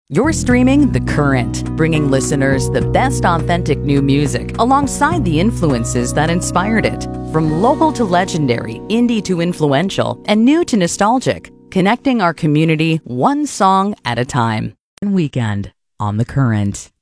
You're streaming The Current, bringing listeners the best authentic new music alongside the influences that inspired it. From local to legendary, indie to influential, and new to nostalgic, connecting our community one song at a time. Weekend on The Current.